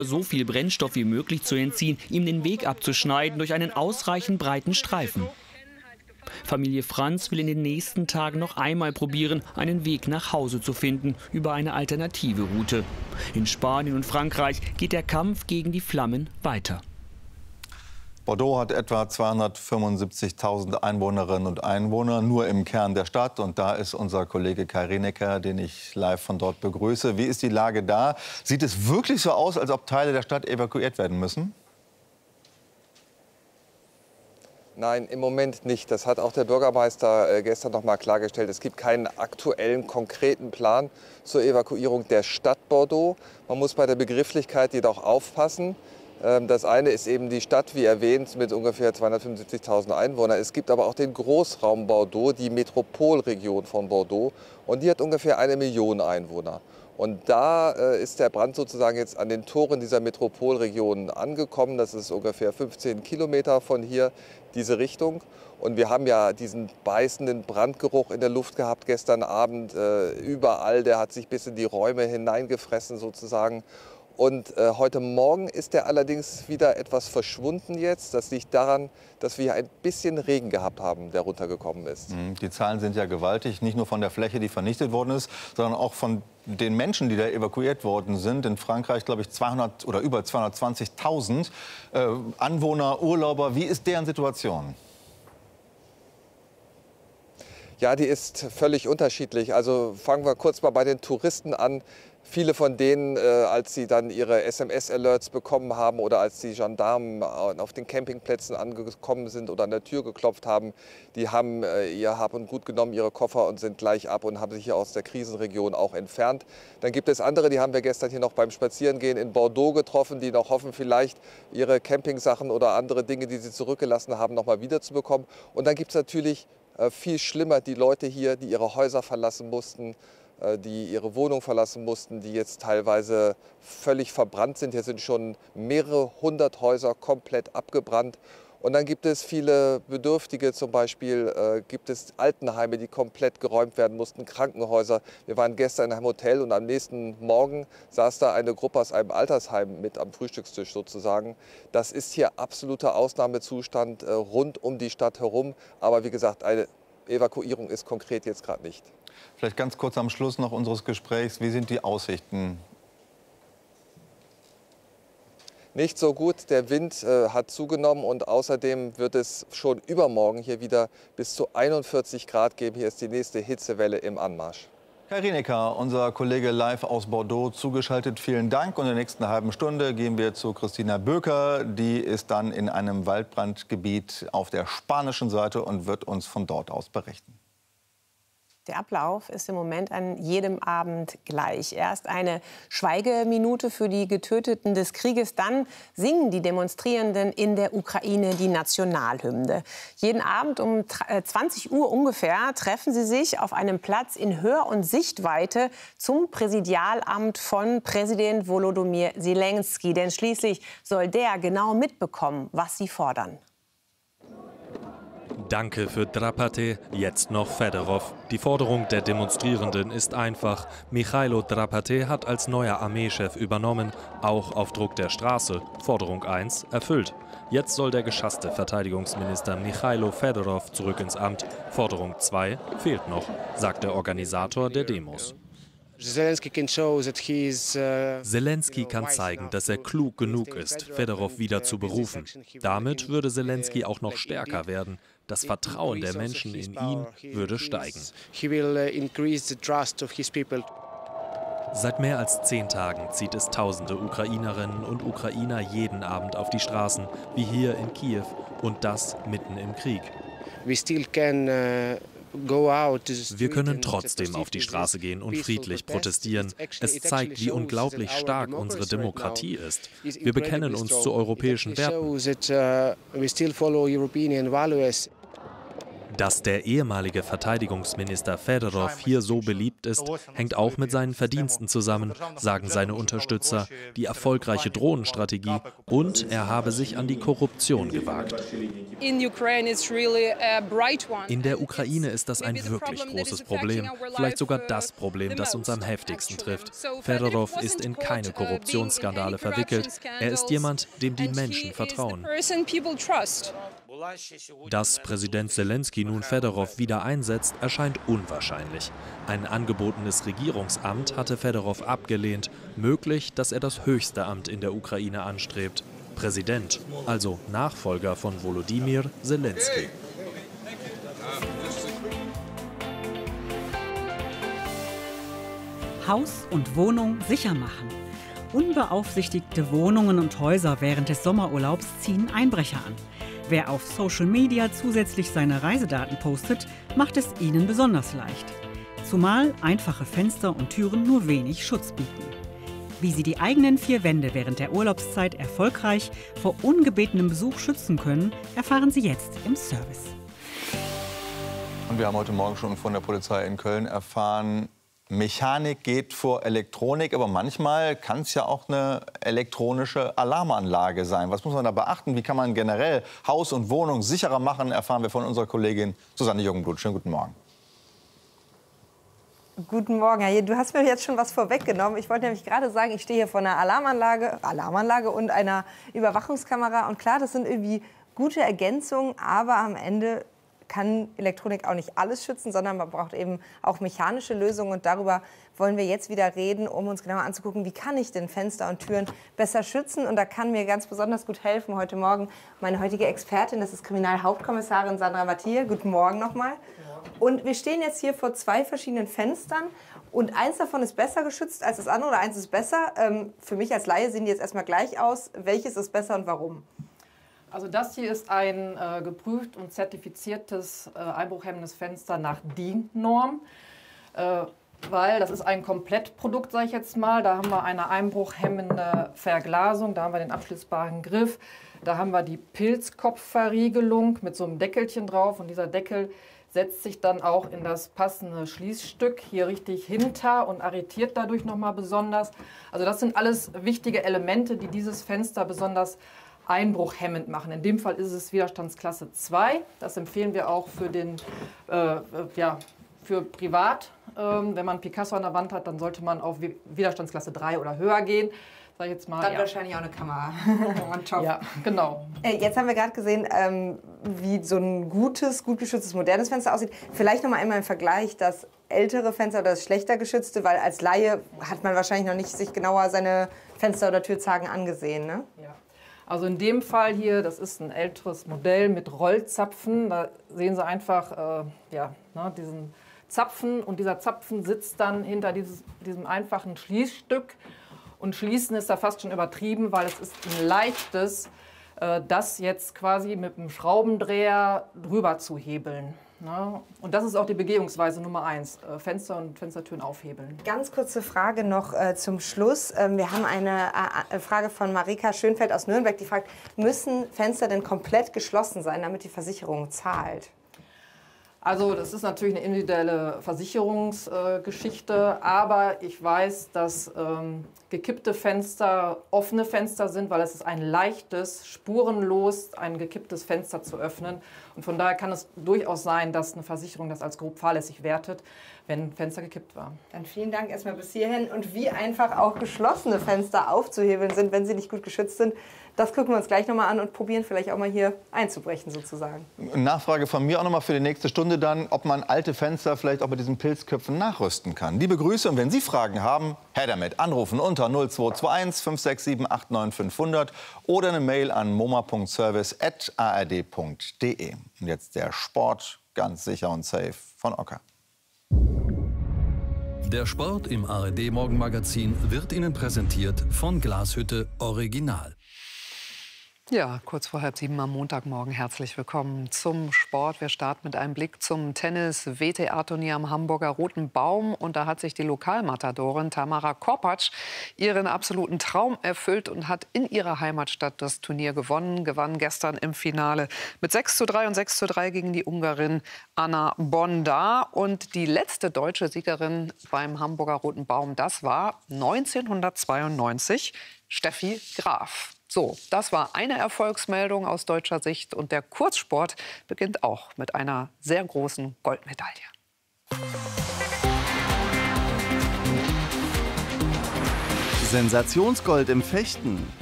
so viel Brennstoff wie möglich zu entziehen, ihm den Weg abzuschneiden durch einen ausreichend breiten Streifen. Familie Franz will in den nächsten Tagen noch einmal probieren, einen Weg nach Hause zu finden über eine alternative Route. In Spanien und Frankreich geht der Kampf gegen die Flammen weiter. Bordeaux hat etwa 275.000 Einwohnerinnen und Einwohner, nur im Kern der Stadt. Und da ist unser Kollege Kai Rinecker, den ich live von dort begrüße. Wie ist die Lage da? Sieht es wirklich so aus, als ob Teile der Stadt evakuiert werden müssen? Nein, im Moment nicht. Das hat auch der Bürgermeister gestern noch mal klargestellt. Es gibt keinen aktuellen, konkreten Plan zur Evakuierung der Stadt Bordeaux. Man muss bei der Begrifflichkeit jedoch aufpassen. Das eine ist eben die Stadt, wie erwähnt, mit ungefähr 275.000 Einwohnern. Es gibt aber auch den Großraum Bordeaux, die Metropolregion von Bordeaux. Und die hat ungefähr 1 Million Einwohner. Und da ist der Brand sozusagen jetzt an den Toren dieser Metropolregion angekommen. Das ist ungefähr 15 Kilometer von hier, diese Richtung. Und wir haben ja diesen beißenden Brandgeruch in der Luft gehabt gestern Abend. Überall, der hat sich bis in die Räume hineingefressen sozusagen. Und heute Morgen ist er allerdings wieder etwas verschwunden jetzt. Das liegt daran, dass wir ein bisschen Regen gehabt haben, der runtergekommen ist. Die Zahlen sind ja gewaltig, nicht nur von der Fläche, die vernichtet worden ist, sondern auch von den Menschen, die da evakuiert worden sind. In Frankreich, glaube ich, 200 oder über 220.000 Anwohner, Urlauber. Wie ist deren Situation? Ja, die ist völlig unterschiedlich. Also fangen wir kurz mal bei den Touristen an. Viele von denen, als sie dann ihre SMS-Alerts bekommen haben oder als die Gendarmen auf den Campingplätzen angekommen sind oder an der Tür geklopft haben, die haben ihr Hab und Gut genommen, ihre Koffer und sind gleich ab und haben sich hier aus der Krisenregion auch entfernt. Dann gibt es andere, die haben wir gestern hier noch beim Spazierengehen in Bordeaux getroffen, die noch hoffen, vielleicht ihre Campingsachen oder andere Dinge, die sie zurückgelassen haben, noch mal wiederzubekommen. Und dann gibt es natürlich viel schlimmer die Leute hier, die ihre Häuser verlassen mussten, die ihre Wohnung verlassen mussten, die jetzt teilweise völlig verbrannt sind. Hier sind schon mehrere hundert Häuser komplett abgebrannt. Und dann gibt es viele Bedürftige, zum Beispiel gibt es Altenheime, die komplett geräumt werden mussten, Krankenhäuser. Wir waren gestern in einem Hotel und am nächsten Morgen saß da eine Gruppe aus einem Altersheim mit am Frühstückstisch sozusagen. Das ist hier absoluter Ausnahmezustand rund um die Stadt herum. Aber wie gesagt, eine Evakuierung ist konkret jetzt gerade nicht. Vielleicht ganz kurz am Schluss noch unseres Gesprächs. Wie sind die Aussichten? Nicht so gut. Der Wind hat zugenommen und außerdem wird es schon übermorgen hier wieder bis zu 41 Grad geben. Hier ist die nächste Hitzewelle im Anmarsch. Kai Rinecker, unser Kollege live aus Bordeaux, zugeschaltet. Vielen Dank. Und in der nächsten halben Stunde gehen wir zu Christina Böker. Die ist dann in einem Waldbrandgebiet auf der spanischen Seite und wird uns von dort aus berichten. Der Ablauf ist im Moment an jedem Abend gleich. Erst eine Schweigeminute für die Getöteten des Krieges, dann singen die Demonstrierenden in der Ukraine die Nationalhymne. Jeden Abend um 20 Uhr ungefähr treffen sie sich auf einem Platz in Hör- und Sichtweite zum Präsidialamt von Präsident Volodymyr Zelensky. Denn schließlich soll der genau mitbekommen, was sie fordern. Danke für Drapate, jetzt noch Fedorov. Die Forderung der Demonstrierenden ist einfach. Michailo Drapate hat als neuer Armeechef übernommen, auch auf Druck der Straße. Forderung 1 erfüllt. Jetzt soll der geschasste Verteidigungsminister Michailo Fedorov zurück ins Amt. Forderung 2 fehlt noch, sagt der Organisator der Demos. Zelensky kann zeigen, dass er klug genug ist, Fedorov wieder zu berufen. Damit würde Zelensky auch noch stärker werden. Das Vertrauen der Menschen in ihn würde steigen. Seit mehr als 10 Tagen zieht es tausende Ukrainerinnen und Ukrainer jeden Abend auf die Straßen, wie hier in Kiew, und das mitten im Krieg. Wir können trotzdem auf die Straße gehen und friedlich protestieren. Es zeigt, wie unglaublich stark unsere Demokratie ist. Wir bekennen uns zu europäischen Werten. Dass der ehemalige Verteidigungsminister Fedorov hier so beliebt ist, hängt auch mit seinen Verdiensten zusammen, sagen seine Unterstützer, die erfolgreiche Drohnenstrategie, und er habe sich an die Korruption gewagt. In der Ukraine ist das ein wirklich großes Problem, vielleicht sogar das Problem, das uns am heftigsten trifft. Fedorov ist in keine Korruptionsskandale verwickelt. Er ist jemand, dem die Menschen vertrauen. Dass Präsident Selenskyj nun Fedorov wieder einsetzt, erscheint unwahrscheinlich. Ein angebotenes Regierungsamt hatte Fedorov abgelehnt. Möglich, dass er das höchste Amt in der Ukraine anstrebt. Präsident, also Nachfolger von Volodymyr Selenskyj. Haus und Wohnung sicher machen. Unbeaufsichtigte Wohnungen und Häuser während des Sommerurlaubs ziehen Einbrecher an. Wer auf Social Media zusätzlich seine Reisedaten postet, macht es ihnen besonders leicht. Zumal einfache Fenster und Türen nur wenig Schutz bieten. Wie Sie die eigenen 4 Wände während der Urlaubszeit erfolgreich vor ungebetenem Besuch schützen können, erfahren Sie jetzt im Service. Und wir haben heute Morgen schon von der Polizei in Köln erfahren, Mechanik geht vor Elektronik, aber manchmal kann es ja auch eine elektronische Alarmanlage sein. Was muss man da beachten? Wie kann man generell Haus und Wohnung sicherer machen? Erfahren wir von unserer Kollegin Susanne Jungblut. Schönen guten Morgen. Guten Morgen, Herr. Du hast mir jetzt schon was vorweggenommen. Ich wollte nämlich gerade sagen, ich stehe hier vor einer Alarmanlage und einer Überwachungskamera. Und klar, das sind irgendwie gute Ergänzungen, aber am Ende kann Elektronik auch nicht alles schützen, sondern man braucht eben auch mechanische Lösungen. Und darüber wollen wir jetzt wieder reden, um uns genauer anzugucken, wie kann ich denn Fenster und Türen besser schützen. Und da kann mir ganz besonders gut helfen heute Morgen meine heutige Expertin, das ist Kriminalhauptkommissarin Sandra Mathieu. Guten Morgen nochmal. Und wir stehen jetzt hier vor 2 verschiedenen Fenstern. Und eins davon ist besser geschützt als das andere, oder eins ist besser. Für mich als Laie sehen die jetzt erstmal gleich aus. Welches ist besser und warum? Also das hier ist ein geprüft und zertifiziertes einbruchhemmendes Fenster nach DIN-Norm, weil das ist ein Komplettprodukt, sage ich jetzt mal. Da haben wir eine einbruchhemmende Verglasung, da haben wir den abschließbaren Griff, da haben wir die Pilzkopfverriegelung mit so einem Deckelchen drauf und dieser Deckel setzt sich dann auch in das passende Schließstück hier richtig hinter und arretiert dadurch nochmal besonders. Also das sind alles wichtige Elemente, die dieses Fenster besonders einbruchhemmend machen. In dem Fall ist es Widerstandsklasse 2. Das empfehlen wir auch für für privat. Wenn man Picasso an der Wand hat, dann sollte man auf Widerstandsklasse 3 oder höher gehen. Sag ich jetzt mal, dann wahrscheinlich auch eine Kamera. Ja, genau. Jetzt haben wir gerade gesehen, wie so ein gut geschütztes, modernes Fenster aussieht. Vielleicht noch mal einmal im Vergleich das ältere Fenster oder das schlechter geschützte, weil als Laie hat man wahrscheinlich noch nicht sich genauer seine Fenster- oder Türzagen angesehen, ne? Ja. Also in dem Fall hier, das ist ein älteres Modell mit Rollzapfen. Da sehen Sie einfach diesen Zapfen und dieser Zapfen sitzt dann hinter diesem einfachen Schließstück. Und Schließen ist da fast schon übertrieben, weil es ist ein leichtes, das jetzt quasi mit einem Schraubendreher drüber zu hebeln. Ne? Und das ist auch die Begehungsweise Nummer 1, Fenster und Fenstertüren aufhebeln. Ganz kurze Frage noch zum Schluss. Wir haben eine Frage von Marika Schönfeld aus Nürnberg, die fragt, müssen Fenster denn komplett geschlossen sein, damit die Versicherung zahlt? Also das ist natürlich eine individuelle Versicherungsgeschichte, aber ich weiß, dass gekippte Fenster offene Fenster sind, weil es ist ein leichtes, spurenlos ein gekipptes Fenster zu öffnen. Und von daher kann es durchaus sein, dass eine Versicherung das als grob fahrlässig wertet, wenn ein Fenster gekippt war. Dann vielen Dank erstmal bis hierhin. Und wie einfach auch geschlossene Fenster aufzuhebeln sind, wenn sie nicht gut geschützt sind, das gucken wir uns gleich nochmal an und probieren vielleicht auch mal hier einzubrechen sozusagen. Nachfrage von mir auch nochmal für die nächste Stunde dann, ob man alte Fenster vielleicht auch mit diesen Pilzköpfen nachrüsten kann. Liebe Grüße und wenn Sie Fragen haben, her damit. Anrufen unter 0221 567 89 500 oder eine Mail an moma.service@ard.de. Und jetzt der Sport, ganz sicher und safe von Ocker. Der Sport im ARD-Morgenmagazin wird Ihnen präsentiert von Glashütte Original. Ja, kurz vor 6:30 am Montagmorgen. Herzlich willkommen zum Sport. Wir starten mit einem Blick zum Tennis-WTA-Turnier am Hamburger Roten Baum. Und da hat sich die Lokalmatadorin Tamara Korpatsch ihren absoluten Traum erfüllt und hat in ihrer Heimatstadt das Turnier gewonnen. Gewann gestern im Finale mit 6:3 und 6:3 gegen die Ungarin Anna Bonda. Und die letzte deutsche Siegerin beim Hamburger Roten Baum, das war 1992 Steffi Graf. So, das war eine Erfolgsmeldung aus deutscher Sicht. Und der Kurzsport beginnt auch mit einer sehr großen Goldmedaille. Sensationsgold im Fechten.